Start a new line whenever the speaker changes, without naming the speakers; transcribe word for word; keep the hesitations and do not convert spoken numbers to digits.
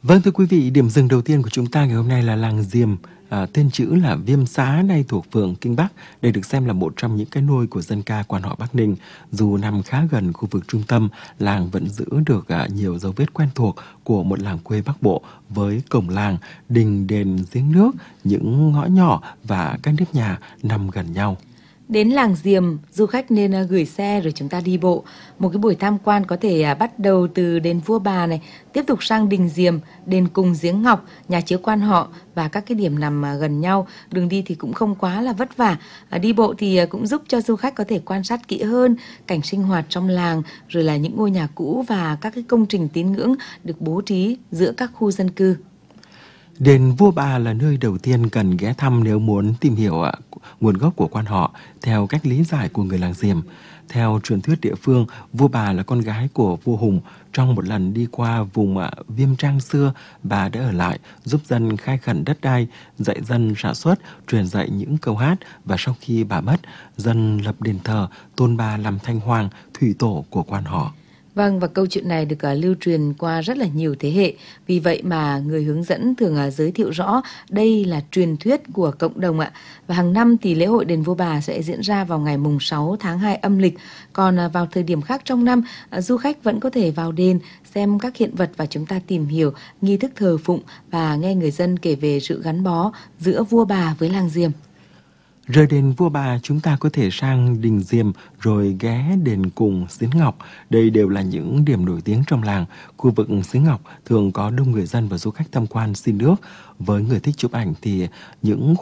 Vâng, thưa quý vị, điểm dừng đầu tiên của chúng ta ngày hôm nay là làng Diềm, à, tên chữ là Viêm Xá, nay thuộc phường Kinh Bắc. Đây được xem là một trong những cái nôi của dân ca quan họ Bắc Ninh. Dù nằm khá gần khu vực trung tâm, làng vẫn giữ được à, nhiều dấu vết quen thuộc của một làng quê Bắc Bộ với cổng làng, đình đền giếng nước, những ngõ nhỏ và các nếp nhà nằm gần nhau.
Đến làng Diềm, du khách nên à, gửi xe rồi chúng ta đi bộ. Một cái buổi tham quan có thể à, bắt đầu từ đền Vua Bà này, tiếp tục sang đình Diềm, đền Cùng Giếng Ngọc, nhà chứa quan họ và các cái điểm nằm à, gần nhau. Đường đi thì cũng không quá là vất vả. À, đi bộ thì à, cũng giúp cho du khách có thể quan sát kỹ hơn cảnh sinh hoạt trong làng, rồi là những ngôi nhà cũ và các cái công trình tín ngưỡng được bố trí giữa các khu dân cư.
Đền Vua Bà là nơi đầu tiên cần ghé thăm nếu muốn tìm hiểu ạ, nguồn gốc của quan họ theo cách lý giải của người làng Diềm. Theo truyền thuyết địa phương, Vua Bà là con gái của vua Hùng. Trong một lần đi qua vùng ạ, Viêm Trang xưa, bà đã ở lại giúp dân khai khẩn đất đai, dạy dân sản xuất, truyền dạy những câu hát, và sau khi bà mất, dân lập đền thờ tôn bà làm Thanh Hoàng, thủy tổ của quan họ.
Vâng, và câu chuyện này được uh, lưu truyền qua rất là nhiều thế hệ. Vì vậy mà người hướng dẫn thường uh, giới thiệu rõ đây là truyền thuyết của cộng đồng ạ. Và hàng năm thì lễ hội đền Vua Bà sẽ diễn ra vào ngày mùng sáu tháng hai âm lịch. Còn uh, vào thời điểm khác trong năm, uh, du khách vẫn có thể vào đền xem các hiện vật và chúng ta tìm hiểu nghi thức thờ phụng và nghe người dân kể về sự gắn bó giữa Vua Bà với làng Diềm.
Rời đền Vua Bà, chúng ta có thể sang đình Diềm rồi ghé đền Cùng Giếng Ngọc. Đây đều là những điểm nổi tiếng trong làng. Khu vực Giếng Ngọc thường có đông người dân và du khách tham quan xin nước. Với người thích chụp ảnh thì những